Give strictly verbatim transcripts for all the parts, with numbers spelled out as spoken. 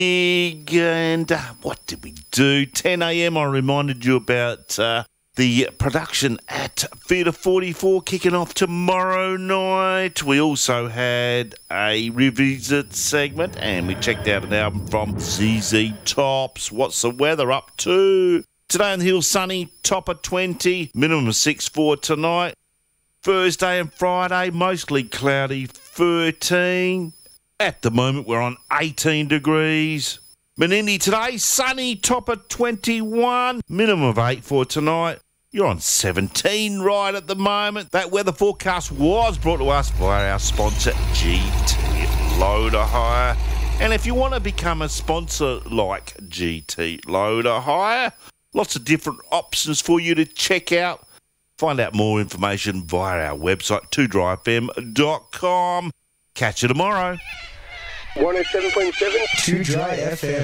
And uh, what did we do? ten a.m. I reminded you about uh, the production at Theatre forty-four kicking off tomorrow night. We also had a revisit segment and we checked out an album from Z Z Tops. What's the weather up to? Today on the hill, sunny, top of twenty, minimum of six for tonight. Thursday and Friday, mostly cloudy, thirteen. At the moment, we're on eighteen degrees. Menindee today, sunny, top of twenty-one, minimum of eight for tonight. You're on seventeen right at the moment. That weather forecast was brought to us by our sponsor, G T Loader Hire. And if you want to become a sponsor like G T Loader Hire, lots of different options for you to check out. Find out more information via our website, two dry f m dot com. Catch you tomorrow. one oh seven point seven two Dry F M.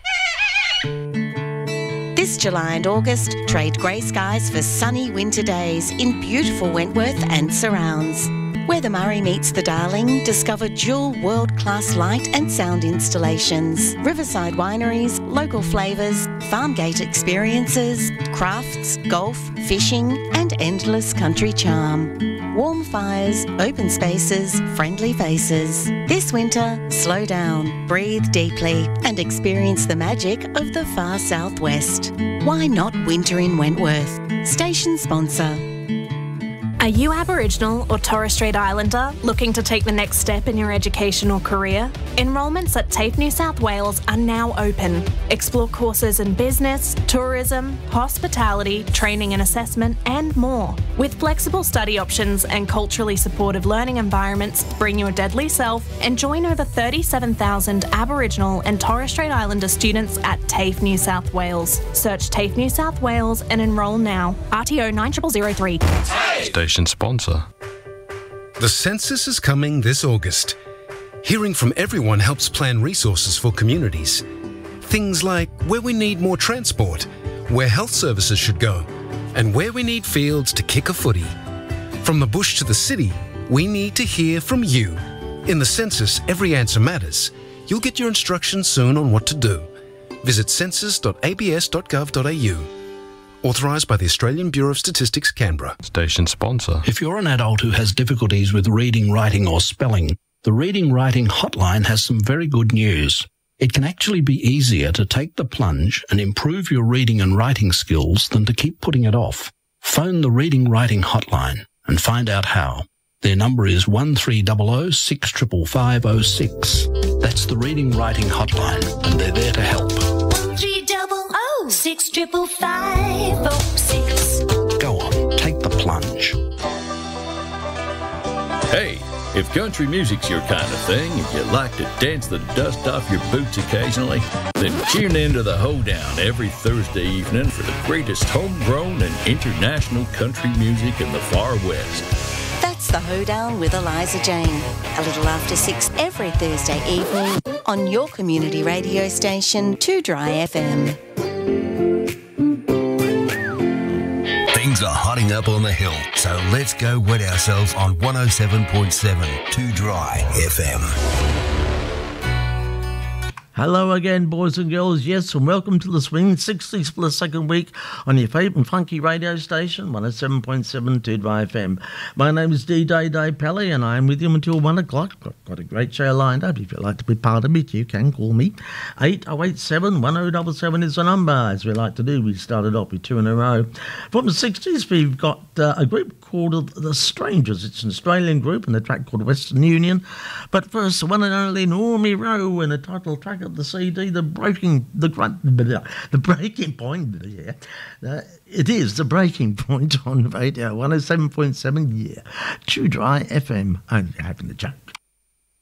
This July and August, trade grey skies for sunny winter days in beautiful Wentworth and surrounds. Where the Murray meets the Darling, discover dual world-class light and sound installations, riverside wineries, local flavours, farm gate experiences, crafts, golf, fishing and endless country charm. Warm fires, open spaces, friendly faces. This winter, slow down, breathe deeply and experience the magic of the far southwest. Why not winter in Wentworth? Station sponsor. Are you Aboriginal or Torres Strait Islander looking to take the next step in your education or career? Enrolments at TAFE New South Wales are now open. Explore courses in business, tourism, hospitality, training and assessment, and more. With flexible study options and culturally supportive learning environments, bring your deadly self and join over thirty-seven thousand Aboriginal and Torres Strait Islander students at TAFE New South Wales. Search TAFE New South Wales and enrol now. R T O nine zero zero zero three. Station sponsor. The census is coming this August. Hearing from everyone helps plan resources for communities. Things like where we need more transport, where health services should go, and where we need fields to kick a footy. From the bush to the city, we need to hear from you. In the census, every answer matters. You'll get your instructions soon on what to do. Visit census dot a b s dot gov dot a u. Authorised by the Australian Bureau of Statistics, Canberra. Station sponsor. If you're an adult who has difficulties with reading, writing or spelling, the Reading Writing Hotline has some very good news. It can actually be easier to take the plunge and improve your reading and writing skills than to keep putting it off. Phone the Reading Writing Hotline and find out how. Their number is one three zero zero six five five five zero six. That's the Reading Writing Hotline, and they're there to help. one three zero zero six five five five zero six. Go on, take the plunge. Hey, if country music's your kind of thing and you like to dance the dust off your boots occasionally, then tune in to the Hoedown every Thursday evening for the greatest homegrown and international country music in the far west. That's the Hoedown with Eliza Jane. A little after six every Thursday evening on your community radio station, two Dry F M. Things are hotting up on the hill, so let's go wet ourselves on one oh seven point seven, two Dry F M. Hello again, boys and girls. Yes, and welcome to the Swing sixties for the second week on your favourite funky radio station, one oh seven point seven, two Dry F M. My name is D J Dave Pally, and I'm with you until one o'clock. Got, got a great show lined up. If you'd like to be part of it, you can call me. eight oh eight seven, one oh seven seven is the number, as we like to do. We started off with two in a row. From the sixties, we've got uh, a group called The Strangers. It's an Australian group, and a track called Western Union. But first, the one and only Normie Rowe, and the title track of the C D, the breaking the the breaking point. Yeah, uh, it is the breaking point on radio one oh seven point seven. Yeah, two Dry F M. Only having the joke.